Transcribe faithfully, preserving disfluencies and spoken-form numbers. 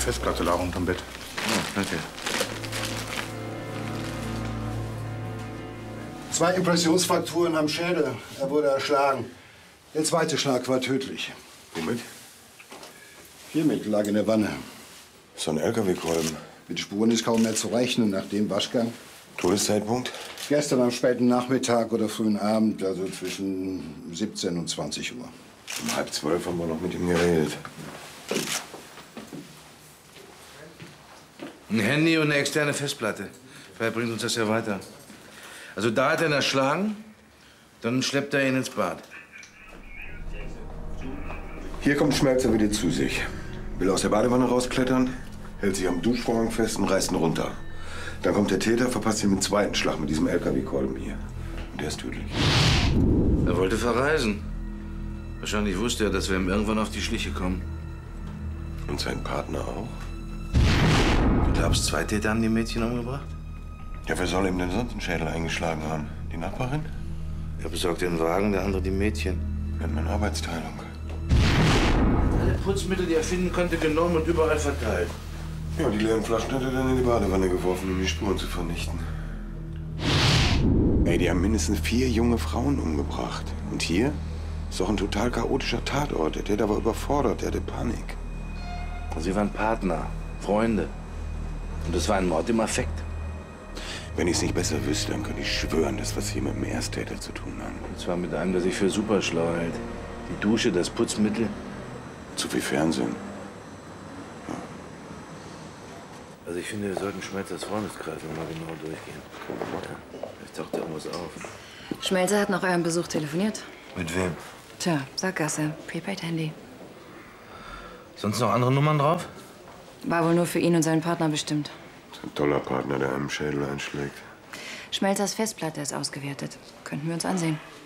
Festplatte lag unterm Bett. Oh, danke. Zwei Impressionsfrakturen am Schädel. Er wurde erschlagen. Der zweite Schlag war tödlich. Womit? Hiermit lag in der Wanne. So ein L K W-Kolben. Mit Spuren ist kaum mehr zu rechnen nach dem Waschgang. Todeszeitpunkt? Gestern am späten Nachmittag oder frühen Abend, also zwischen siebzehn und zwanzig Uhr. Um halb zwölf haben wir noch mit ihm geredet. Ein Handy und eine externe Festplatte. Vielleicht bringt uns das ja weiter. Also da hat er ihn erschlagen, dann schleppt er ihn ins Bad. Hier kommt Schmelzer wieder zu sich. Will aus der Badewanne rausklettern, hält sich am Duschvorhang fest und reißt ihn runter. Dann kommt der Täter, verpasst ihn mit dem zweiten Schlag mit diesem L K W-Kolben hier. Und der ist tödlich. Er wollte verreisen. Wahrscheinlich wusste er, dass wir ihm irgendwann auf die Schliche kommen. Und sein Partner auch? Du glaubst, zwei Täter haben die Mädchen umgebracht? Ja, wer soll ihm denn sonst einen Schädel eingeschlagen haben? Die Nachbarin? Er besorgte den Wagen, der andere die Mädchen. Nennt man Arbeitsteilung. Alle Putzmittel, die er finden konnte, genommen und überall verteilt. Ja, die leeren Flaschen hat er dann in die Badewanne geworfen, um die Spuren zu vernichten. Ey, die haben mindestens vier junge Frauen umgebracht. Und hier ist doch ein total chaotischer Tatort. Der Täter war überfordert, der hatte Panik. Sie waren Partner, Freunde. Und es war ein Mord im Affekt. Wenn ich es nicht besser wüsste, dann könnte ich schwören, dass wir es hier mit dem Ersttäter zu tun haben. Und zwar mit einem, der sich für super schlau hält. Die Dusche, das Putzmittel. Zu viel Fernsehen. Ja. Also ich finde, wir sollten Schmelzers Freundeskreis mal genau durchgehen. Ja, vielleicht taucht da irgendwas auf. Schmelzer hat nach eurem Besuch telefoniert. Mit wem? Tja, Sackgasse, Prepaid-Handy. Sonst noch andere Nummern drauf? War wohl nur für ihn und seinen Partner bestimmt. Das ist ein toller Partner, der einem Schädel einschlägt. Schmelzers Festplatte ist ausgewertet. Könnten wir uns ansehen.